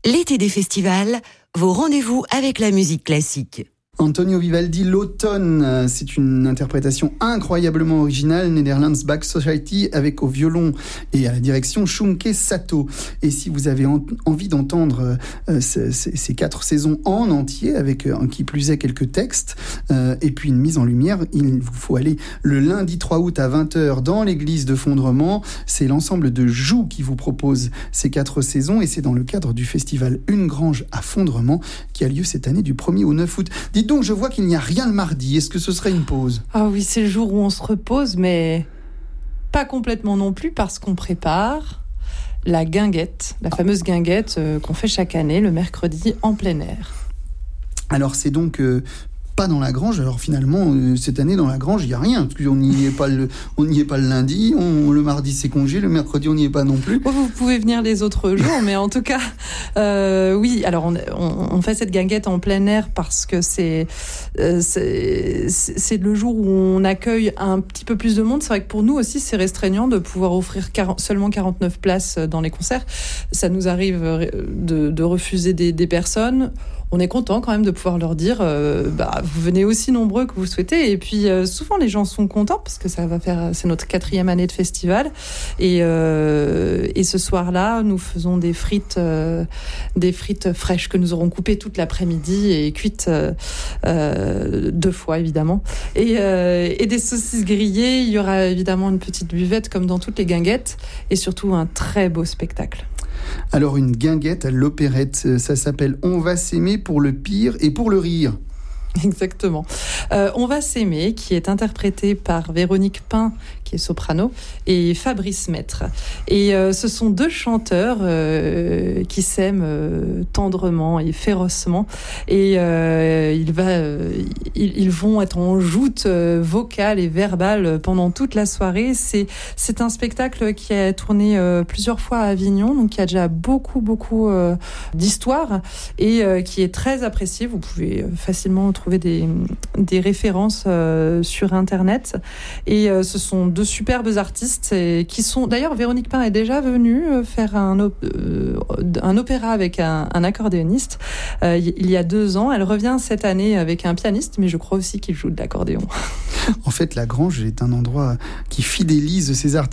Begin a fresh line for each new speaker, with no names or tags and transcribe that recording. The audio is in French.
L'été des festivals, vos rendez-vous avec la musique classique.
Antonio Vivaldi, l'automne, c'est une interprétation incroyablement originale, Netherlands Bach Society, avec au violon et à la direction Shunke Sato. Et si vous avez envie d'entendre ces 4 saisons en entier, avec qui plus est quelques textes, et puis une mise en lumière, il vous faut aller le lundi 3 août à 20h dans l'église de Fondrement. C'est l'ensemble de Joux qui vous propose ces 4 saisons, et c'est dans le cadre du festival Une Grange à Fondrement, qui a lieu cette année du 1er au 9 août. Donc, je vois qu'il n'y a rien le mardi. Est-ce que ce serait une pause ?
Ah oui, c'est le jour où on se repose, mais pas complètement non plus, parce qu'on prépare la guinguette, la fameuse guinguette qu'on fait chaque année, le mercredi, en plein air.
Alors, c'est donc pas dans la Grange. Alors, finalement, cette année, dans la Grange, il n'y a rien. Parce qu'on n'y est pas le lundi. Le mardi, c'est congé. Le mercredi, on n'y est pas non plus.
Vous pouvez venir les autres jours, mais en tout cas, oui. Alors, on fait cette guinguette en plein air parce que c'est le jour où on accueille un petit peu plus de monde. C'est vrai que pour nous aussi, c'est restreignant de pouvoir offrir seulement 49 places dans les concerts. Ça nous arrive de refuser des personnes. On est content quand même de pouvoir leur dire vous venez aussi nombreux que vous souhaitez, et puis souvent les gens sont contents parce que c'est notre 4e année de festival, et ce soir-là nous faisons des frites fraîches que nous aurons coupées toute l'après-midi et cuites 2 fois évidemment, et des saucisses grillées. Il y aura évidemment une petite buvette comme dans toutes les guinguettes, et surtout un très beau spectacle.
Alors, une guinguette à l'opérette, ça s'appelle « On va s'aimer pour le pire et pour le rire ».
Exactement. On va s'aimer, qui est interprété par Véronique Pain, qui est soprano, et Fabrice Maître. Et ce sont 2 chanteurs qui s'aiment tendrement et férocement. Et ils vont être en joute vocale et verbale pendant toute la soirée. C'est un spectacle qui a tourné plusieurs fois à Avignon, donc qui a déjà beaucoup d'histoire, et qui est très apprécié. Vous pouvez facilement trouver des références sur Internet. Et ce sont 2 superbes artistes qui sont... D'ailleurs, Véronique Pain est déjà venue faire un opéra avec un accordéoniste il y a 2 ans. Elle revient cette année avec un pianiste, mais je crois aussi qu'il joue de l'accordéon.
En fait, la Grange est un endroit qui fidélise ses artistes.